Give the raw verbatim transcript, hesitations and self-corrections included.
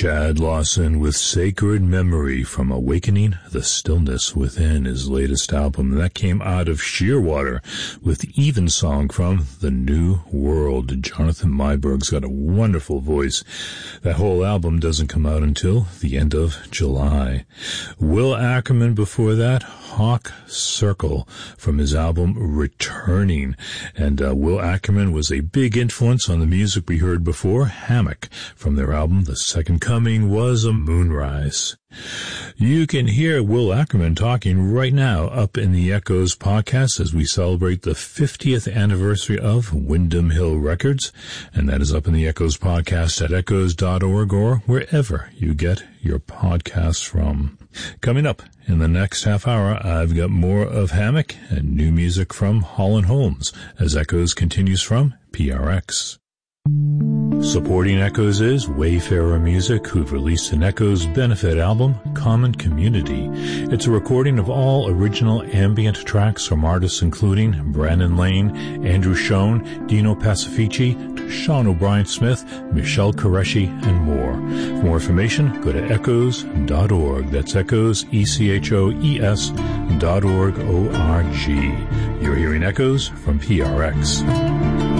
Chad Lawson with Sacred Memory from Awakening the Stillness Within, his latest album. That came out of Shearwater with Evensong from The New World. Jonathan Myberg's got a wonderful voice. That whole album doesn't come out until the end of July. Will Ackerman before that, Hawk Circle from his album Returning. And uh, Will Ackerman was a big influence on the music we heard before, Hammock, from their album The Second Coming Was a Moonrise. You can hear Will Ackerman talking right now up in the Echoes podcast as we celebrate the fiftieth anniversary of Windham Hill Records, and that is up in the Echoes podcast at echoes dot org or wherever you get your podcasts from. Coming up in the next half hour, I've got more of Hammock and new music from Holland Holmes as Echoes continues from P R X. Supporting Echoes is Wayfarer Music, who've released an Echoes benefit album, Common Community. It's a recording of all original ambient tracks from artists including Brandon Lane, Andrew Schoen, Dino Pacifici, Sean O'Brien Smith, Michelle Qureshi, and more. For more information, go to echoes dot org. That's Echoes, E C H O E S dot org, O R G. You're hearing Echoes from P R X.